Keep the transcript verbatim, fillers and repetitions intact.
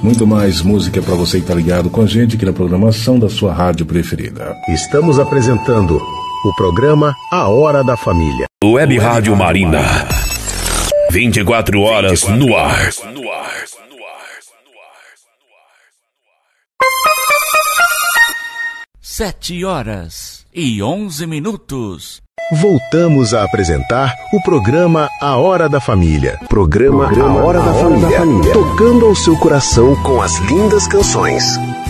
Muito mais música para você que tá ligado com a gente aqui na programação da sua rádio preferida. Estamos apresentando o programa A Hora da Família. Web Rádio Marina. vinte e quatro horas no ar. Sete horas e onze minutos. Voltamos a apresentar o programa A Hora da Família. Programa, programa A Hora, da, a família. Hora da Família. Tocando ao seu coração com as lindas canções.